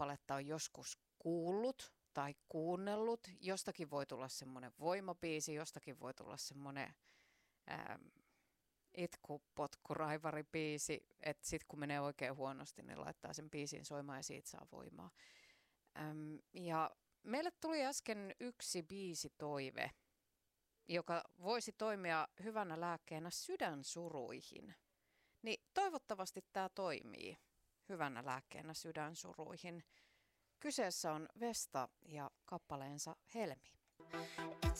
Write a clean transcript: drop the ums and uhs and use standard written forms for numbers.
kappaletta on joskus kuullut tai kuunnellut. Jostakin voi tulla semmoinen voimabiisi, jostakin voi tulla semmoinen itku-potku-raivari-biisi, että sitten kun menee oikein huonosti, niin laittaa sen biisin soimaan ja siitä saa voimaa. Ja meille tuli äsken yksi biisitoive, joka voisi toimia hyvänä lääkkeenä sydänsuruihin. Niin toivottavasti tämä toimii hyvänä lääkkeenä sydänsuruihin. Kyseessä on Vesta ja kappaleensa Helmi.